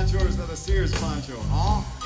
poncho or is that a Sears poncho? Huh?